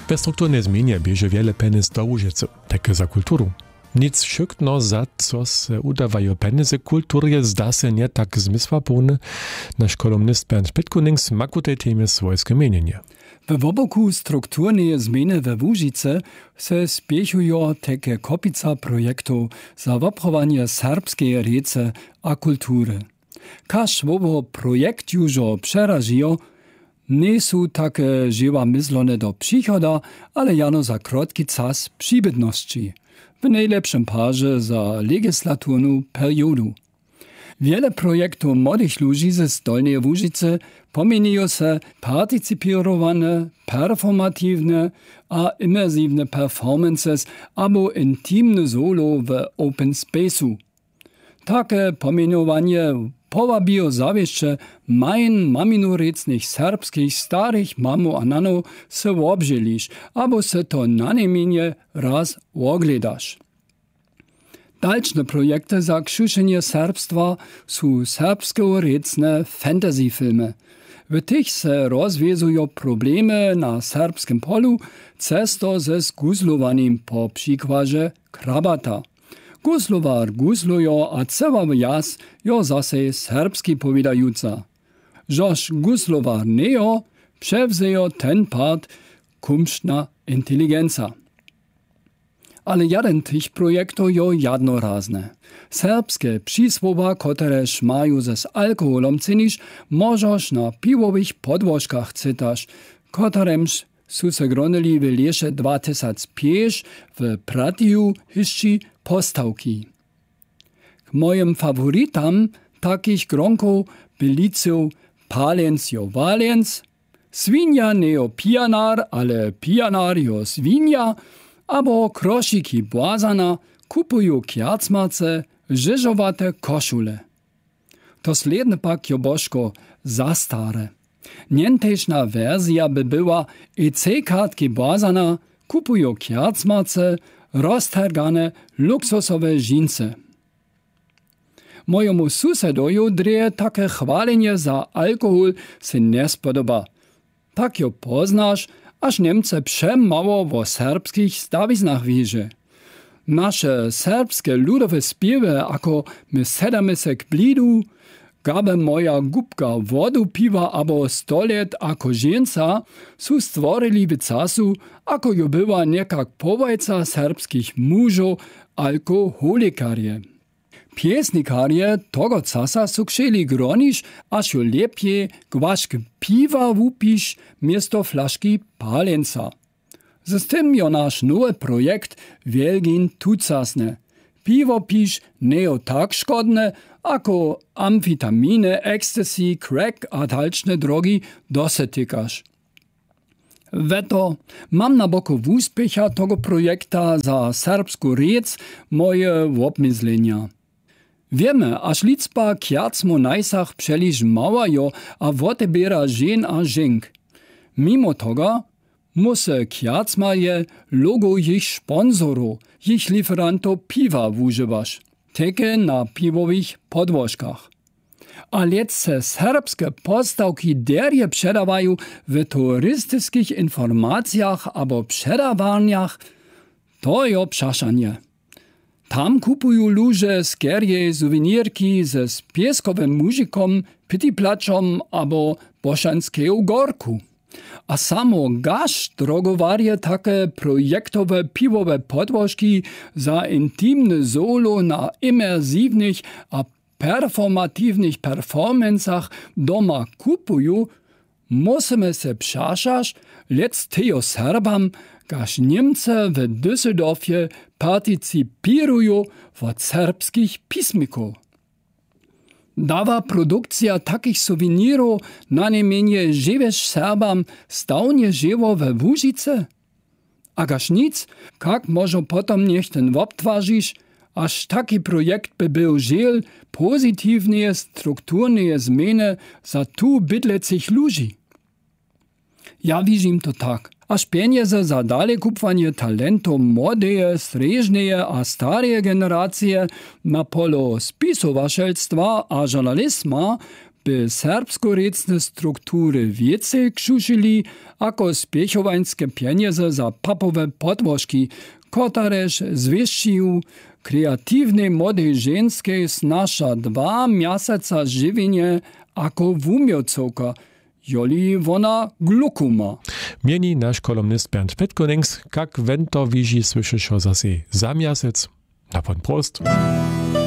Bez strukturnej zmianie bieže wiele peniz do użycia, takie za kulturu. Nic szykno za co se udawają penizy kulturje zda se nie tak zmysłapowne, nasz kolumnist Bernd Spitkuning smaku tej temie swoje skamienienie. W oboku strukturnej zmiany we Łužice se spiechują takie kopica projektów za wopchowanie serbskiej rece a kultury. Każ wobo projekt już przeraziło, nie są takie żywa myślone do przychoda, ale jano za krótki czas przybydności. W najlepszym parze za legislaturną periodu. Wiele projektów młodych ludzi ze Dolnej Łužice pomienują się partycypierowane, performatywne a imersywne performances albo intymne solo w open space'u. Takie pomienowanie powabiło zawieście maminorecnych serbskich starych mamo a nano se obżelisz, albo se to na najmniej raz ogledasz. Dalsze projekty za krzyżenie serbstwa są serbsko-recne fantasy filmy. W tych se rozwiązują problemy na serbskim polu, cesto ze zguzlowaniem po przykładzie krabata. Guslowar guslujo, a cewa jas jo zase serbski powiadająca. Żoż guslowar neo, przewzejo ten part kumsztna inteligenca. Ale jeden tych projektów jo jednorazne. Serbskie przysłowa, które mają ze alkoholem cynisz, możesz na piwowych podłożkach cytasz, którymż su se gronili w lesie 2005 w Pratiju hiszczy postawki. K moim favoritam takich gronków bylicą palens jo valens, swinia neo pijanar, ale pijanar jo swinia, abo krošiki błazana kupują kjacmace, żyżowate koszule. To sledne pak jo bożko za stare. Nientežna wersja by była EC-kartki błazana, kupują kjacmace, roztergane luksusowe dżinsy. Mojemu susedoju dreje takie chwalenie za alkohol se nie spodoba. Tak jo poznasz, aż Niemce przemało o serbskich stawiznach wierzy. Nasze serbskie ludowe śpiewy, ako my sedamy se k blidu, gabe moja gubka wodu piwa abo 100 let ako ženca, su stworili w czasu, ako jo była niekak powajca serbskich mużów alkoholikarje. Piesnikarje tego czasa su chcieli gronić, aż jo lepiej głaszk piwa wupisz miesto flaszki palenca. Z tym jo nasz nowy projekt wielgin tucasne. Piwo pisz neo tak szkodne, ako amfitaminy, ecstasy, crack a dalsze drogi dosetykasz. Weto, mam na boku úspecha tego projekta za serbsku rec moje obmyslenia. Wiemy, aż liczba kjacmo najsach przeliż mała jo, a wotebiera żen a żink. Mimo tego, muszę kjacmaje logo ich sponsorów, ich lieferantów piwa używać. Takie na piwowych podłożkach. A lecce serbskie postawki derje przedawają w turystycznych informacjach albo przedawaniach, to jo przeszanie. Tam kupują ludzie skierje suwenirki ze pieskowym muzikom, pytiplaczom albo boszanskeją gorku. A samo gasz drogowarje takie projektowe piwowe podłożki za intymne solo na imersywnych a performatywnych performancach doma kupują, musimy se przeszać, lec tejo Serbam, gaż Niemce w Düsseldorfie partycypirują od serbskich pismików. Dawa produkcja takich suwenirów na najmniej żywiesz Serbam stałnie żywo we Łužice? A gaż nic, jak może potom niech ten obtwarzysz, aż taki projekt by był żel pozytywne strukturne zmiany za tu bydlecych ludzi? Ja widzim to tak. Aż pieniądze za dalej kupowanie talentu młodeje, srednje a stareje generacje na polu spisowašelstwa a žurnalizma by serbsko-recne struktury więcej krzuszyli, jako spiechowańskie pieniądze za papowe podłożki, kotareż zwieszczył kreatywnej młodej żeńskiej snasza 2 miesiące żywienie jako wumiocowka, joli wona gluku ma. Mieni nasz kolumnist Bernd Petkonings, jak wento widzi słyszysz o zase za miesiąc. Na pan prost.